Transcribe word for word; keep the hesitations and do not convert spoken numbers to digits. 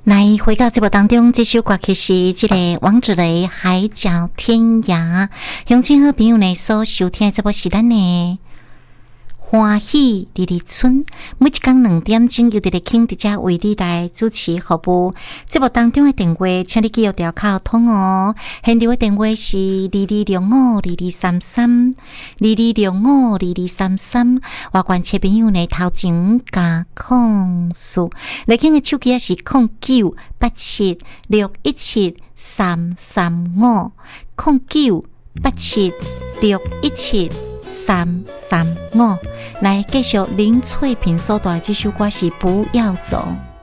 来回到节目当中，这首歌曲是这个王子雷《海角天涯》，乡亲好朋友呢所收听的节目是咱的欢喜日日春，每一天两点钟由伫咧轻伫遮为你来主持服务。节目当中的电话，请你记录条卡通哦。现场的电话是二二六五二二三三二二六五二二三三。外观车朋友呢，头前加控数，来轻的手机也是控九八七六一七三三五控九八七六一七。三三五，来继续林翠萍所带的这首歌是不要走。